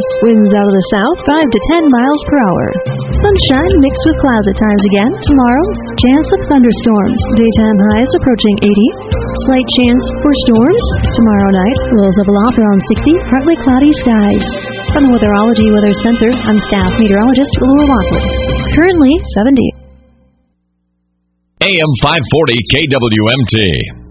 Winds out of the south, 5 to 10 miles per hour. Sunshine mixed with clouds at times again. Tomorrow, chance of thunderstorms. Daytime highs approaching 80. Slight chance for storms. Tomorrow night, lows level off around 60. Partly cloudy skies. From the Weatherology Weather Center, I'm staff meteorologist Laura Walker. Currently 70. AM 540 KWMT.